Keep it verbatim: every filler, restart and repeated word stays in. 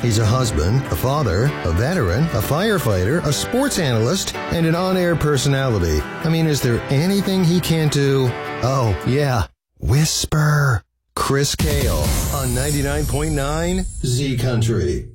He's a husband, a father, a veteran, a firefighter, a sports analyst, and an on-air personality. I mean, is there anything he can't do? Oh, yeah. Whisper. Chris Kale on ninety-nine point nine Z Country.